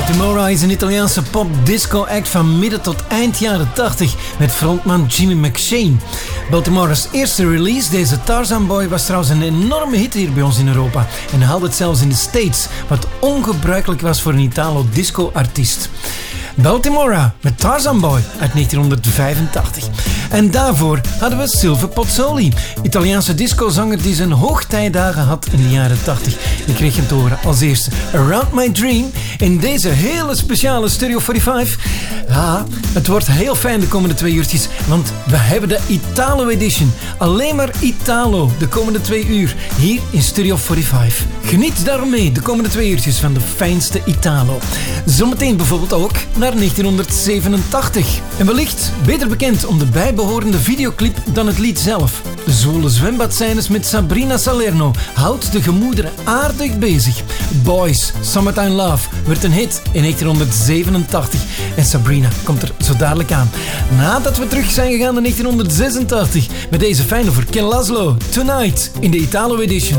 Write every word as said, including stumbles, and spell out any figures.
Baltimora is een Italiaanse pop-disco-act van midden tot eind jaren tachtig met frontman Jimmy McShane. Baltimora's eerste release, deze Tarzan Boy, was trouwens een enorme hit hier bij ons in Europa en haalde het zelfs in de States, wat ongebruikelijk was voor een Italo-disco-artiest. Baltimora met Tarzan Boy uit negentienhonderdvijfentachtig. En daarvoor hadden we Silver Pozzoli, Italiaanse discozanger die zijn hoogtijdagen had in de jaren tachtig. Je kreeg hem te horen als eerste Around My Dream in deze hele speciale Studio vijfenveertig. Ja, het wordt heel fijn de komende twee uurtjes, want we hebben de Italo Edition. Alleen maar Italo de komende twee uur hier in Studio vijfenveertig. Geniet daarom mee de komende twee uurtjes van de fijnste Italo. Zometeen bijvoorbeeld ook naar negentienhonderdzevenentachtig. En wellicht beter bekend om de bijbehorende videoclip dan het lied zelf. De zwoele zwembadscènes met Sabrina Salerno houdt de gemoederen aardig bezig. Boys, Summertime Love werd een hit in negentienhonderdzevenentachtig. En Sabrina komt er zo dadelijk aan. Nadat we terug zijn gegaan naar negentienhonderdzesentachtig met deze fijne voor Ken Laszlo. Tonight in de Italo Edition.